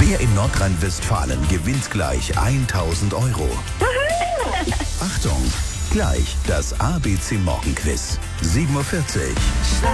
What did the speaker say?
Wer in Nordrhein-Westfalen gewinnt gleich 1000 Euro? Achtung, gleich das ABC Morgenquiz. 7:40 Uhr.